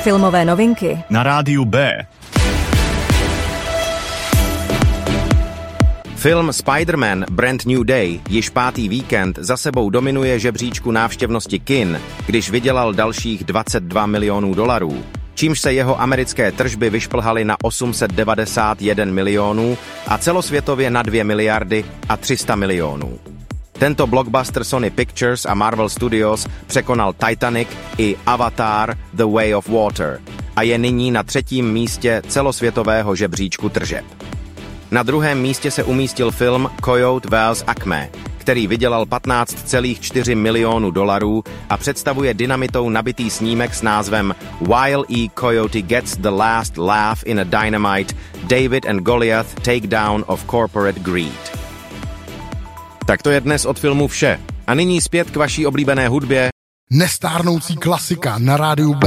Filmové novinky na rádiu B. Film Spider-Man Brand New Day již 5. víkend za sebou dominuje žebříčku návštěvnosti kin, když vydělal dalších $22 milionů, čímž se jeho americké tržby vyšplhaly na 891 milionů a celosvětově na 2 miliardy a 300 milionů. Tento blockbuster Sony Pictures a Marvel Studios překonal Titanic i Avatar The Way of Water a je nyní na 3. místě celosvětového žebříčku tržeb. Na 2. místě se umístil film Coyote Vs. Acme, který vydělal $15,4 milionů a představuje dynamitou nabitý snímek s názvem Wile E. Coyote Gets the Last Laugh in a Dynamite David and Goliath Takedown of Corporate Greed. Tak to je dnes od filmu vše. A nyní zpět k vaší oblíbené hudbě. Nestárnoucí klasika na rádiu B.